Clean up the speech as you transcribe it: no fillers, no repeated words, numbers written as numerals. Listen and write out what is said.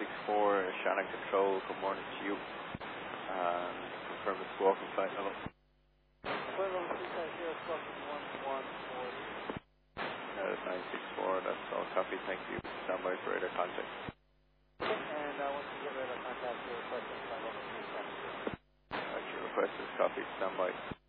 Shannon Control, good morning to you. Confirm the squawk and flight level. That is 964, that's all copy, thank you. Stand by for radar contact. And once you get radar contact, your request is flight level 370. Your request is copy, stand by.